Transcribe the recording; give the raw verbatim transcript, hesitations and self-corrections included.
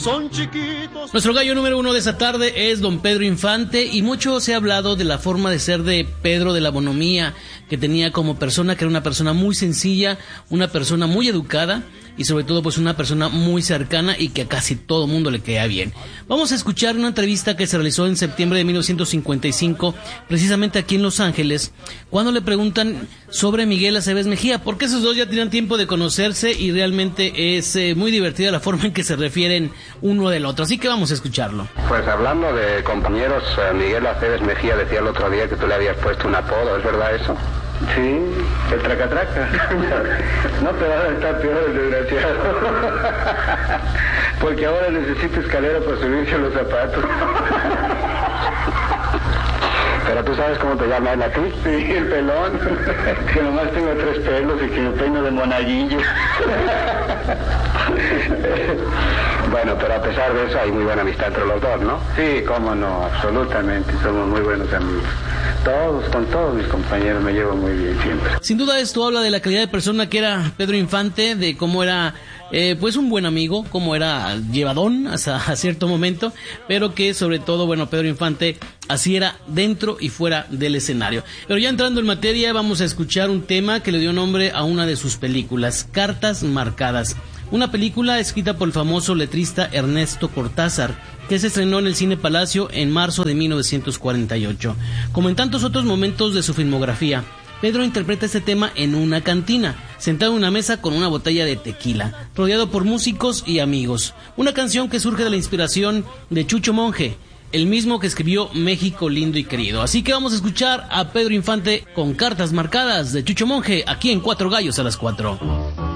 Son chiquitos. Nuestro gallo número uno de esta tarde es don Pedro Infante, y mucho se ha hablado de la forma de ser de Pedro, de la bonomía que tenía como persona, que era una persona muy sencilla, una persona muy educada y sobre todo pues una persona muy cercana y que a casi todo mundo le queda bien. Vamos a escuchar una entrevista que se realizó en septiembre de mil novecientos cincuenta y cinco, precisamente aquí en Los Ángeles, cuando le preguntan sobre Miguel Aceves Mejía, porque esos dos ya tenían tiempo de conocerse y realmente es eh, muy divertida la forma en que se refieren uno del otro, así que vamos a escucharlo. Pues hablando de compañeros, eh, Miguel Aceves Mejía decía el otro día que tú le habías puesto un apodo, ¿es verdad eso? Sí, el tracatraca. No, pero ahora está peor el desgraciado. Porque ahora necesita escalera para subirse a los zapatos. ¿Pero tú sabes cómo te llama él a ti? Sí, el pelón. Que nomás tengo tres pelos y que me peino de monaguillo. Bueno, pero a pesar de eso hay muy buena amistad entre los dos, ¿no? Sí, cómo no, absolutamente, somos muy buenos amigos. Todos, con todos mis compañeros me llevo muy bien siempre. Sin duda esto habla de la calidad de persona que era Pedro Infante, de cómo era eh, pues un buen amigo, cómo era llevadón hasta a cierto momento, pero que sobre todo, bueno, Pedro Infante así era dentro y fuera del escenario. Pero ya entrando en materia, vamos a escuchar un tema que le dio nombre a una de sus películas, Cartas Marcadas. Una película escrita por el famoso letrista Ernesto Cortázar, que se estrenó en el Cine Palacio en marzo de mil novecientos cuarenta y ocho. Como en tantos otros momentos de su filmografía, Pedro interpreta este tema en una cantina, sentado en una mesa con una botella de tequila, rodeado por músicos y amigos. Una canción que surge de la inspiración de Chucho Monje, el mismo que escribió México lindo y querido. Así que vamos a escuchar a Pedro Infante con Cartas Marcadas de Chucho Monje, aquí en Cuatro Gallos a las Cuatro.